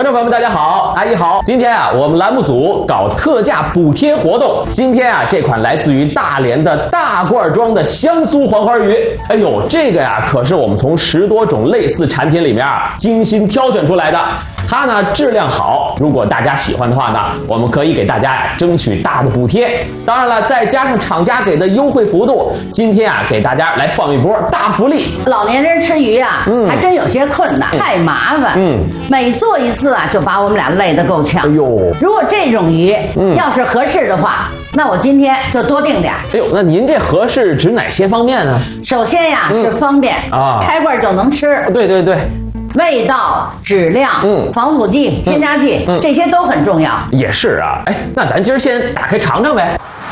众朋友们，大家好，阿姨好。今天啊，我们栏目组搞特价补贴活动。今天啊，这款来自于大连的大罐装的香酥黄花鱼，哎呦，这个呀，可是我们从10多种类似产品里面啊精心挑选出来的。它呢质量好，如果大家喜欢的话呢，我们可以给大家呀争取大的补贴。当然了，再加上厂家给的优惠幅度，今天啊给大家来放一波大福利。 老年人吃鱼啊，还真有些困难，太麻烦。每做一次啊，就把我们俩累得够呛。 哎呦， 如果这种鱼要是合适的话，那我今天就多订点。 哎呦，那您这合适指哪些方面呢？ 首先呀是方便啊，开罐就能吃。 对对对。 味道、质量、防腐剂、添加剂，这些都很重要。 也是啊，哎，那咱今儿先打开尝尝呗。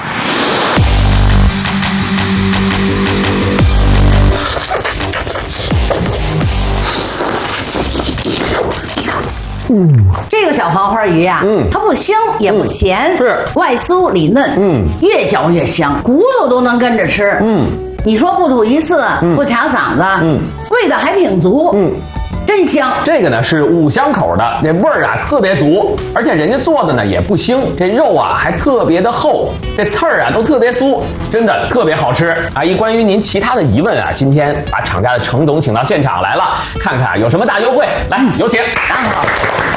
这个小黄花鱼呀，它不腥也不咸， 是外酥里嫩，越嚼越香，骨头都能跟着吃。你说不吐一次，不卡嗓子，味道还挺足。真香！ 这个呢是5香口的，这味儿啊特别足，而且人家做的呢也不腥，这肉啊还特别的厚，这刺儿啊都特别酥，真的特别好吃。阿姨，关于您其他的疑问啊，今天把厂家的程总请到现场来了，看看有什么大优惠。来，有请。 好。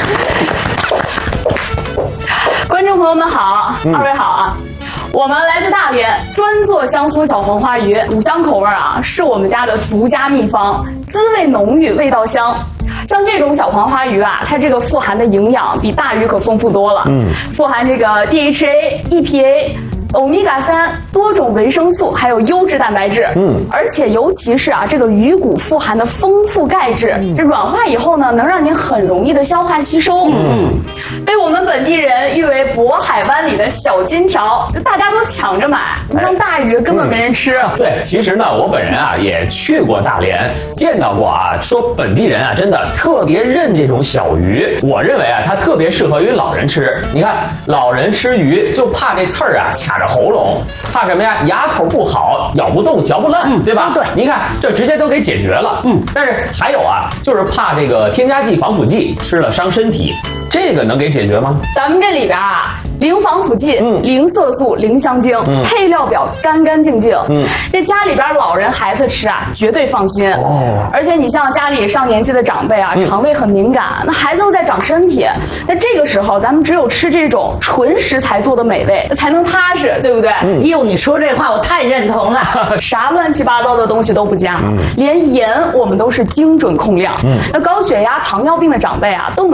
观众朋友们好，二位好啊。我们来自大连，专做香酥小黄花鱼，5香口味啊，是我们家的独家秘方，滋味浓郁，味道香。像这种小黄花鱼啊，它这个富含的营养比大鱼可丰富多了。富含这个 DHA、EPA、欧米伽3多种维生素，还有优质蛋白质。而且尤其是啊，这个鱼骨富含的丰富钙质，这软化以后呢，能让您很容易的消化吸收。被我们本地人誉为渤海湾里的小金条，大家都抢着买。你像大鱼根本没人吃。 对，其实呢，我本人啊也去过大连，见到过啊，说本地人啊真的特别认这种小鱼。我认为啊，它特别适合于老人吃。你看，老人吃鱼就怕这刺儿啊卡着喉咙，怕什么呀？牙口不好，咬不动，嚼不烂，对吧？ 对， 你看这直接都给解决了。但是还有啊，就是怕这个添加剂、防腐剂吃了伤身体，这个能给解决吗？ 咱们这里边啊，零防腐剂、零色素、零香精，配料表干干净净。这家里边老人孩子吃啊，绝对放心。而且你像家里上年纪的长辈啊，肠胃很敏感，那孩子又在长身体，那这个时候咱们只有吃这种纯食材做的美味，才能踏实，对不对？ 哟，你说这话我太认同了。 啥乱七八糟的东西都不加，连盐我们都是精准控量。那高血压、糖尿病的长辈啊，都